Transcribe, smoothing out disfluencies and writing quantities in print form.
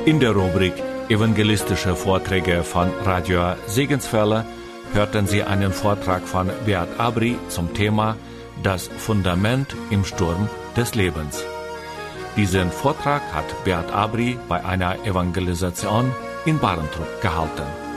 In der Rubrik Evangelistische Vorträge von Radio Segenswelle hörten Sie einen Vortrag von Beat Abri zum Thema Das Fundament im Sturm des Lebens. Diesen Vortrag hat Beat Abri bei einer Evangelisation in Barentrup gehalten.